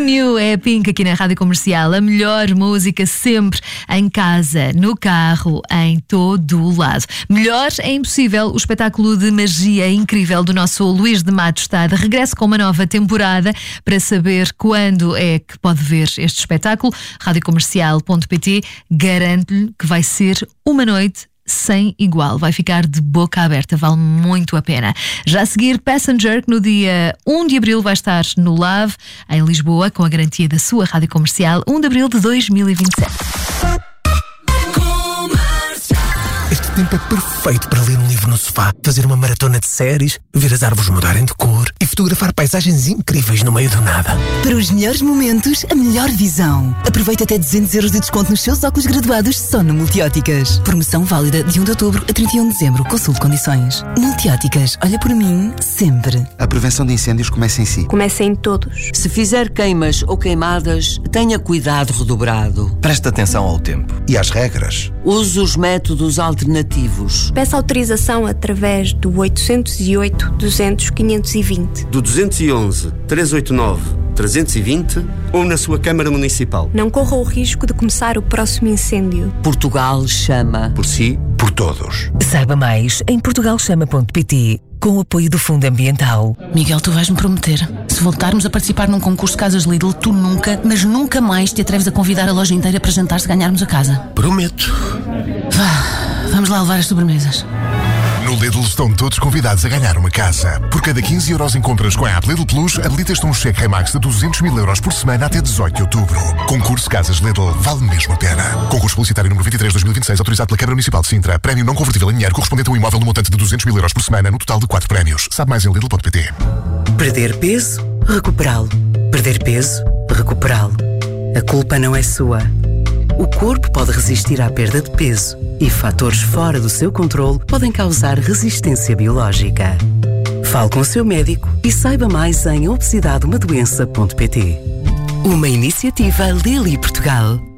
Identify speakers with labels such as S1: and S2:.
S1: New é a Pink aqui na Rádio Comercial. A melhor música sempre, em casa, no carro, em todo o lado. Melhor é impossível. O espetáculo de magia incrível do nosso Luís de Matos está de regresso com uma nova temporada. Para saber quando é que pode ver este espetáculo, radiocomercial.pt, garanto-lhe que vai ser uma noite sem igual. Vai ficar de boca aberta, vale muito a pena. Já a seguir, Passenger, que no dia 1 de abril vai estar no Love, em Lisboa, com a garantia da sua Rádio Comercial, 1 de abril de 2027.
S2: Este tempo é perfeito para ler um livro no sofá, fazer uma maratona de séries, ver as árvores mudarem de cor e fotografar paisagens incríveis no meio do nada.
S3: Para os melhores momentos, a melhor visão. Aproveita até 200 € de desconto nos seus óculos graduados só no Multióticas. Promoção válida de 1 de outubro a 31 de dezembro. Consulte condições. Multióticas, olha por mim, sempre.
S4: A prevenção de incêndios começa em si.
S5: Começa em todos.
S6: Se fizer queimas ou queimadas, tenha cuidado redobrado.
S7: Preste atenção ao tempo
S4: E às regras.
S6: Use os métodos alternativos.
S5: Peça autorização através do 808 200 520.
S8: Do 211 389 320 ou na sua Câmara Municipal.
S5: Não corra o risco de começar o próximo incêndio.
S6: Portugal chama.
S8: Por si,
S4: Por todos.
S3: Saiba mais em portugalchama.pt, com o apoio do Fundo Ambiental.
S9: Miguel, tu vais-me prometer. Se voltarmos a participar num concurso de casas Lidl, tu nunca, mas nunca mais te atreves a convidar a loja inteira para jantar se ganharmos a casa.
S2: Prometo.
S9: Vá, vamos lá levar as sobremesas.
S10: No Lidl estão todos convidados a ganhar uma casa. Por cada 15 € em compras com a app Lidl Plus, habilitas-te um cheque Remax de 200 mil € por semana até 18 de outubro. Concurso Casas Lidl, vale mesmo a pena. Concurso publicitário número 23/2026, autorizado pela Câmara Municipal de Sintra. Prémio não convertível em dinheiro correspondente a um imóvel no montante de 200 mil € por semana, no total de 4 prémios. Sabe mais em Lidl.pt.
S3: Perder peso, recuperá-lo. Perder peso, recuperá-lo. A culpa não é sua. O corpo pode resistir à perda de peso e fatores fora do seu controle podem causar resistência biológica. Fale com o seu médico e saiba mais em obesidadeumadoença.pt. Uma iniciativa Lili Portugal.